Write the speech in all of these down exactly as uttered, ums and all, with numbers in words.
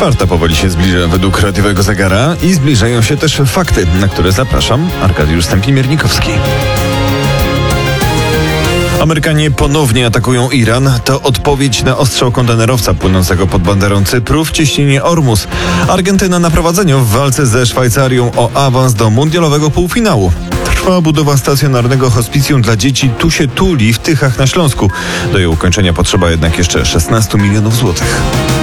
Czwarta powoli się zbliża według radiowego zegara i zbliżają się też fakty, na które zapraszam. Arkadiusz Stępień-Miernikowski. Amerykanie ponownie atakują Iran. To odpowiedź na ostrzał kontenerowca płynącego pod banderą Cypru w cieśninie Ormus. Argentyna na prowadzeniu w walce ze Szwajcarią o awans do mundialowego półfinału. Trwa budowa stacjonarnego hospicjum dla dzieci Tu się tuli w Tychach na Śląsku. Do jej ukończenia potrzeba jednak jeszcze szesnaście milionów złotych.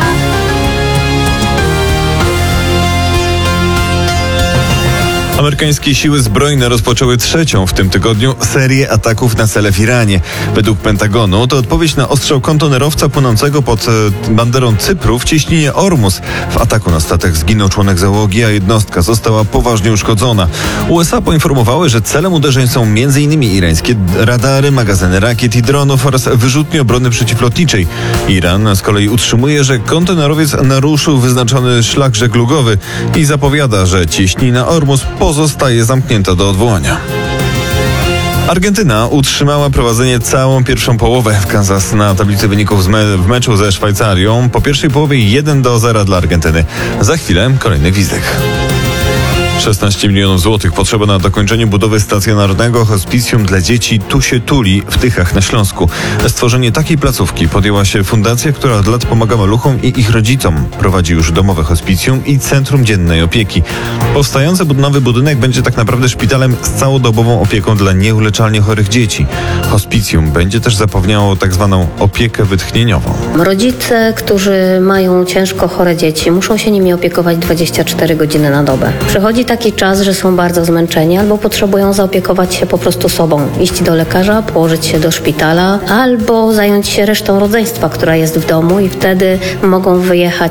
Amerykańskie siły zbrojne rozpoczęły trzecią w tym tygodniu serię ataków na cele w Iranie. Według Pentagonu to odpowiedź na ostrzał kontenerowca płynącego pod e, banderą Cypru w cieśninie Ormus. W ataku na statek zginął członek załogi, a jednostka została poważnie uszkodzona. U S A poinformowały, że celem uderzeń są między innymi irańskie radary, magazyny rakiet i dronów oraz wyrzutnie obrony przeciwlotniczej. Iran z kolei utrzymuje, że kontenerowiec naruszył wyznaczony szlak żeglugowy i zapowiada, że cieśnina Ormus pozostaje zamknięta do odwołania. Argentyna utrzymała prowadzenie całą pierwszą połowę w Kansas na tablicy wyników me- w meczu ze Szwajcarią. Po pierwszej połowie jeden do zera dla Argentyny. Za chwilę kolejny gwizdek. szesnaście milionów złotych potrzeba na dokończenie budowy stacjonarnego hospicjum dla dzieci Tu się tuli w Tychach na Śląsku. Stworzenie takiej placówki podjęła się fundacja, która od lat pomaga maluchom i ich rodzicom. Prowadzi już domowe hospicjum i centrum dziennej opieki. Powstający nowy budynek będzie tak naprawdę szpitalem z całodobową opieką dla nieuleczalnie chorych dzieci. Hospicjum będzie też zapewniało tak zwaną opiekę wytchnieniową. Rodzice, którzy mają ciężko chore dzieci, muszą się nimi opiekować dwadzieścia cztery godziny na dobę. Przychodzi taki czas, że są bardzo zmęczeni albo potrzebują zaopiekować się po prostu sobą. Iść do lekarza, położyć się do szpitala albo zająć się resztą rodzeństwa, która jest w domu i wtedy mogą wyjechać